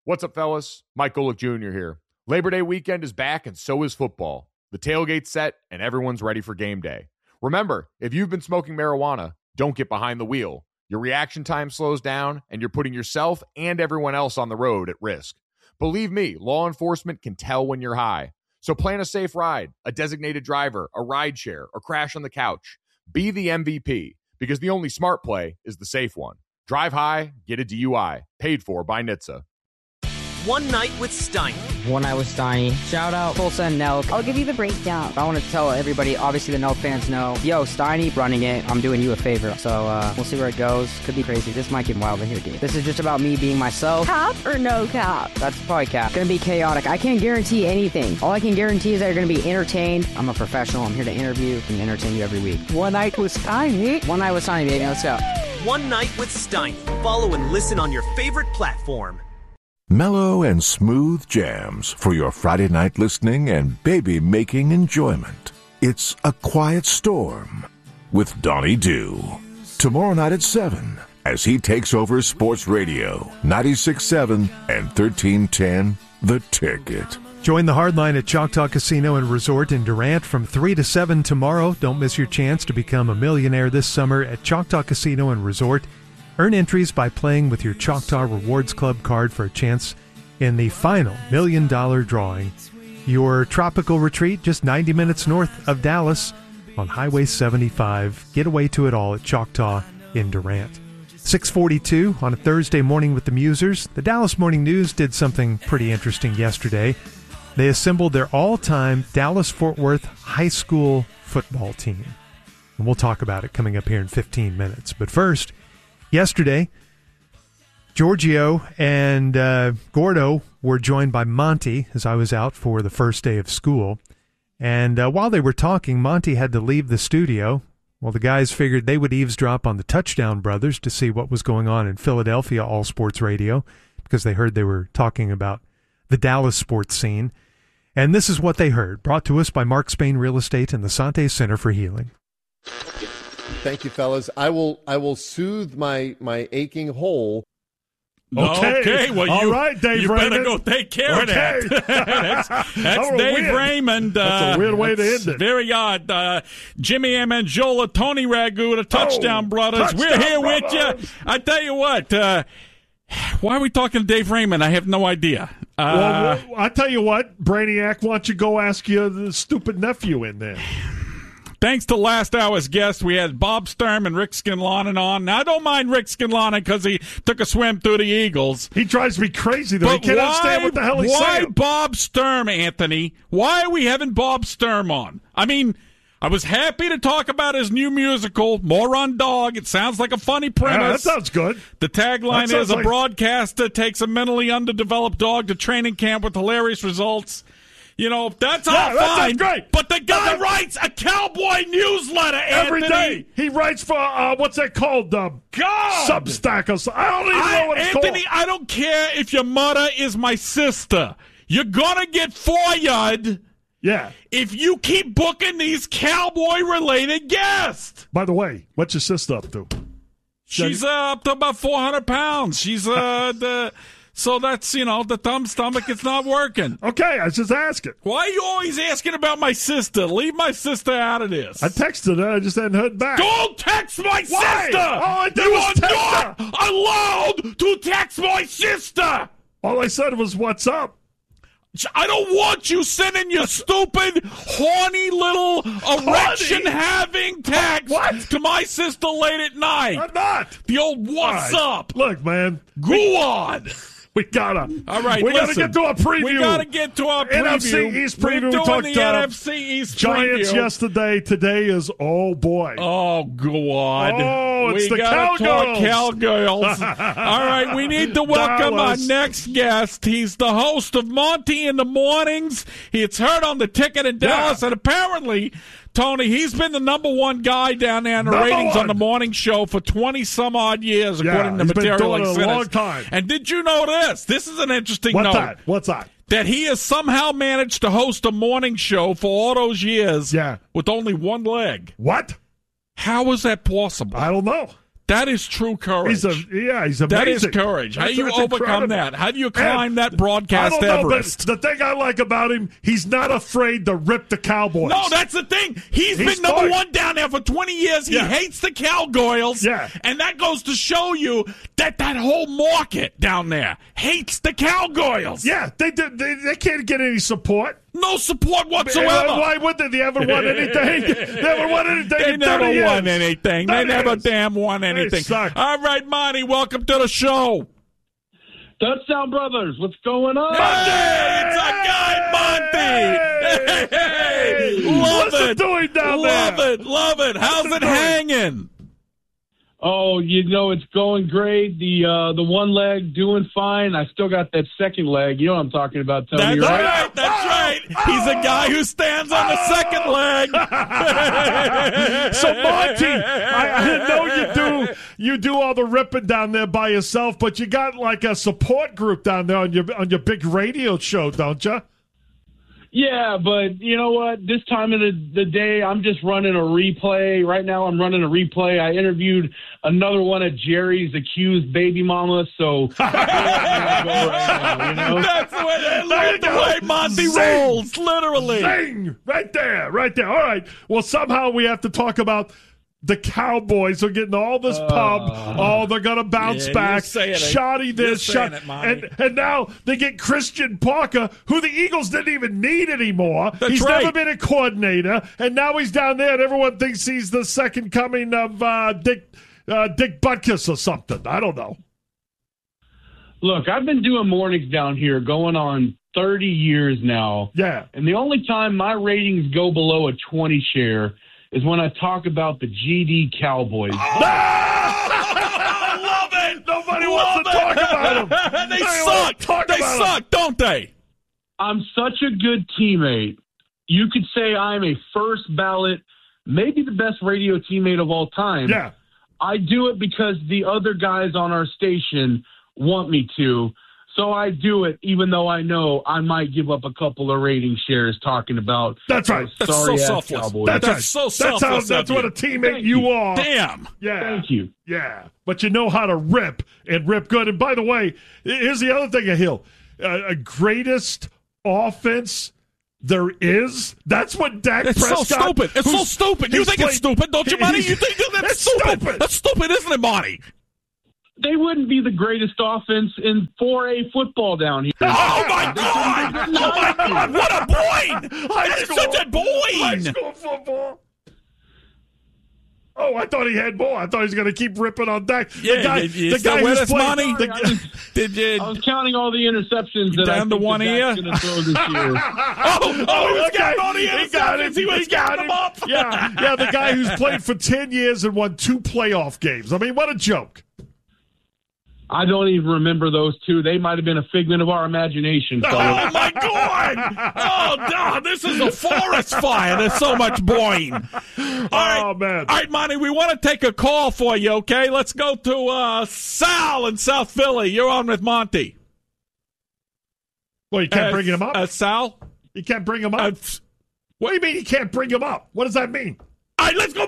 What's up, fellas? Mike Golick Jr. here. Labor Day weekend is back, and so is football. The tailgate's set, and everyone's ready for game day. Remember, if you've been smoking marijuana, don't get behind the wheel. Your reaction time slows down, and you're putting yourself and everyone else on the road at risk. Believe me, law enforcement can tell when you're high. So plan a safe ride, a designated driver, a ride share, or crash on the couch. Be the MVP, because the only smart play is the safe one. Drive high, get a DUI. Paid for by NHTSA. One Night with Steiny. One Night with Steiny. Shout out Tulsa and Nelk. I'll give you the breakdown. I want to tell everybody, obviously the Nelk fans know, yo, Steiny running it, I'm doing you a favor. So we'll see where it goes. Could be crazy. This might get wild in here, dude. This is just about me being myself. Cap or no cap? That's probably cap. Gonna be chaotic. I can't guarantee anything. All I can guarantee is that you're gonna be entertained. I'm a professional. I'm here to interview and entertain you every week. One Night with Steiny. One Night with Steiny, baby. Let's go. One Night with Steiny. Follow and listen on your favorite platform. Mellow and smooth jams for your Friday night listening and baby-making enjoyment. It's A Quiet Storm with Donnie Dew. Tomorrow night at 7 as he takes over Sports Radio, 96.7 and 1310 The Ticket. Join the Hardline at Choctaw Casino and Resort in Durant from 3 to 7 tomorrow. Don't miss your chance to become a millionaire this summer at Choctaw Casino and Resort. Earn entries by playing with your Choctaw Rewards Club card for a chance in the final $1 million drawing. Your tropical retreat just 90 minutes north of Dallas on Highway 75. Get away to it all at Choctaw in Durant. 6:42 on a Thursday morning with the Musers. The Dallas Morning News did something pretty interesting yesterday. They assembled their all-time Dallas-Fort Worth high school football team. And we'll talk about it coming up here in 15 minutes. But first, yesterday, Giorgio and Gordo were joined by Monty as I was out for the first day of school. And while they were talking, Monty had to leave the studio. Well, the guys figured they would eavesdrop on the Touchdown Brothers to see what was going on in Philadelphia All Sports Radio because they heard they were talking about the Dallas sports scene. And this is what they heard, brought to us by Mark Spain Real Estate and the Sante Center for Healing. Thank you, fellas. I will soothe my aching hole. Okay. Well, all right, Dave you Raymond. better go take care of that. That's Dave weird. Raymond. That's a weird way to end it. Very odd. Jimmy Amendola, Tony Ragu, the Touchdown Brothers. We're here with you. I tell you what. Why are we talking to Dave Raymond? I have no idea. Well, I tell you what, Brainiac, why don't you go ask your the stupid nephew in there? Thanks to last hour's guest, we had Bob Sturm and Rick Scanlon on. Now, I don't mind Rick Scanlon because he took a swim through the Eagles. He drives me crazy, though. He can't understand what the hell he's saying. Why Bob Sturm, Anthony? Why are we having Bob Sturm on? I mean, I was happy to talk about his new musical, Moron Dog. It sounds like a funny premise. That sounds good. The tagline is, a broadcaster takes a mentally underdeveloped dog to training camp with hilarious results. You know, that's all fine. That sounds great. But the guy writes a cowboy newsletter, every Anthony. day. He writes for, what's that called? God! Substack or something. I don't even know what it's Anthony, called. I don't care if your mother is my sister. You're going to get fired. Yeah. If you keep booking these cowboy-related guests. By the way, what's your sister up to? She's up to about 400 pounds. She's So that's, the thumb stomach, it's not working. Okay, I was just asking. Why are you always asking about my sister? Leave my sister out of this. I texted her, I just hadn't heard back. Don't text my sister! All I did you was are text not her. allowed to text my sister! All I said was, what's up? I don't want you sending your stupid, horny little erection-having text to my sister late at night. I'm not. The old what's up. Look, man. Go on. We gotta. All right, we gotta get to our preview. We gotta get to our preview. NFC East preview. We're doing talked the NFC East Giants preview. yesterday. Today is, oh boy. Oh, God. Oh, it's we the gotta talk Cowgirls. Cowgirls. All right, we need to welcome Dallas. our next guest. He's the host of Monty in the Mornings. It's heard on the Ticket in Dallas, and apparently, Tony, he's been the number one guy down there in the ratings on the morning show for 20-some-odd years, according to he's been Material doing it a Exodus. long time. And did you know this? This is an interesting What's note. that? What's that? That he has somehow managed to host a morning show for all those years with only one leg. What? How is that possible? I don't know. That is true courage. He's amazing. That is courage. How do you overcome that? How do you climb that broadcast Everest? But the thing I like about him, he's not afraid to rip the Cowboys. No, that's the thing. He's been number one down there for 20 years. He hates the Cowgirls. Yeah. And that goes to show you that whole market down there hates the Cowgirls. Yeah, they can't get any support. No support whatsoever. Why would they? They haven't won anything. They haven't won anything. They in never 30 years. won anything. They never damn won anything. Suck. All right, Monty, welcome to the show. Touchdown Brothers, what's going on? Monty, it's our guy, Monty. Hey, love What's it doing down there? Love it. How's it hanging? Oh, it's going great. The one leg doing fine. I still got that second leg. You know what I'm talking about, Tony, right? That's right. He's a guy who stands on the second leg. So, Monty, I know you do all the ripping down there by yourself, but you got like a support group down there on your big radio show, don't you? Yeah, but you know what? This time of the day, I'm just running a replay. Right now, I'm running a replay. I interviewed another one of Jerry's accused baby mamas, so that's right now, That's the way Monty rolls, literally. Zing! Right there. All right. Well, somehow we have to talk about the Cowboys are getting all this pub. They're going to bounce back. Shoddy this, and now they get Christian Parker, who the Eagles didn't even need anymore. He's never been a coordinator, and now he's down there, and everyone thinks he's the second coming of Dick Butkus or something. I don't know. Look, I've been doing mornings down here going on 30 years now. Yeah. And the only time my ratings go below a 20 share is when I talk about the GD Cowboys. I love it. Nobody wants to talk about them. They suck. They suck, don't they? I'm such a good teammate. You could say I'm a first ballot, maybe the best radio teammate of all time. Yeah. I do it because the other guys on our station want me to. So I do it, even though I know I might give up a couple of rating shares talking about. That's right. That's so selfless. Cowboys. That's so selfless. That's what a teammate you are. Damn. Yeah. Thank you. Yeah. But you know how to rip and rip good. And by the way, here's the other thing, Hill. Greatest offense there is. That's what Dak Prescott. So stupid. It's so stupid. You think it's stupid, don't you, Monty? You think that's stupid? That's stupid, isn't it, Monty? They wouldn't be the greatest offense in 4A football down here. Oh, my God! Oh, my God! What a boing! That is such a boing! High school football. Oh, I thought he had more. I thought he was going to keep ripping on Dak. Yeah, the guy who's playing. I was counting all the interceptions that down to one ear. Going to throw this year. he was counting all the interceptions. He was counting them up. Yeah, the guy who's played for 10 years and won 2 playoff games. I mean, what a joke. I don't even remember those two. They might have been a figment of our imagination. Oh, my God! Oh, no, this is a forest fire. There's so much boing. Oh, man. All right, Monty, we want to take a call for you, okay? Let's go to Sal in South Philly. You're on with Monty. Well, you can't bring him up? Sal? You can't bring him up? What do you mean you can't bring him up? What does that mean? All right, let's go